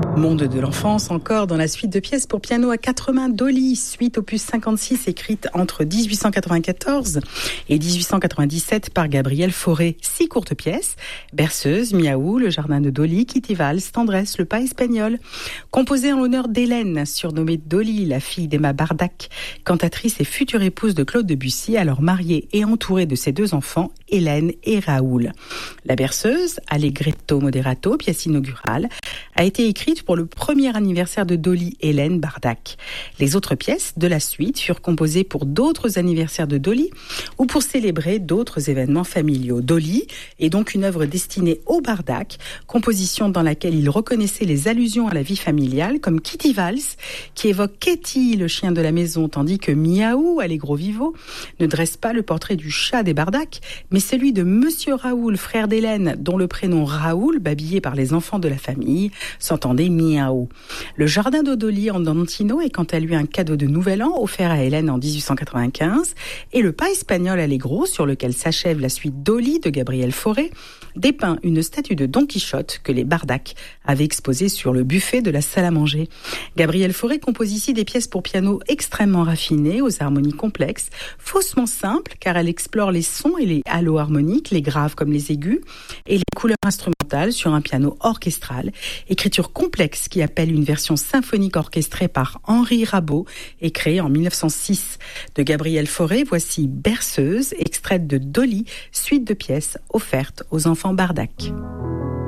Monde de l'enfance, encore dans la suite de pièces pour piano à quatre mains d'Oli, suite opus 56 écrite entre 1894 et 1897 par Gabriel Fauré. 6 courtes pièces, Berceuse, Miaou, Le Jardin de Dolly, Kitty Valse, Tendresse, Le Pas espagnol. Composée en l'honneur d'Hélène, surnommée Dolly, la fille d'Emma Bardac, cantatrice et future épouse de Claude Debussy, alors mariée et entourée de ses 2 enfants, Hélène et Raoul. La Berceuse, Allegretto Moderato, pièce inaugurale, a été écrite pour le premier anniversaire de Dolly, Hélène Bardac. Les autres pièces de la suite furent composées pour d'autres anniversaires de Dolly ou pour célébrer d'autres événements familiaux. Dolly est donc une œuvre destinée au Bardac, composition dans laquelle il reconnaissait les allusions à la vie familiale, comme Kitty Valse, qui évoque Katie, le chien de la maison, tandis que Miaou, Allegro Vivo, ne dresse pas le portrait du chat des Bardac, mais celui de Monsieur Raoul, frère d'Hélène, dont le prénom Raoul, babillé par les enfants de la famille, s'entendait Miaou. Le Jardin de Dolly en Dantino est quant à lui un cadeau de Nouvel An offert à Hélène en 1895, et Le Pas espagnol Allegro, sur lequel s'achève la suite Dolly de Gabriel Fauré, dépeint une statue de Don Quichotte que les Bardac avaient exposée sur le buffet de la salle à manger. Gabriel Fauré compose ici des pièces pour piano extrêmement raffinées, aux harmonies complexes, faussement simples car elle explore les sons et les halos harmoniques, les graves comme les aigus, et les couleurs instrumentales sur un piano orchestral. Écriture complexe qui appelle une version symphonique orchestrée par Henri Rabaud et créée en 1906. De Gabriel Fauré, voici Berceuse, extraite de Dolly, suite de pièces offertes aux enfants Bardac.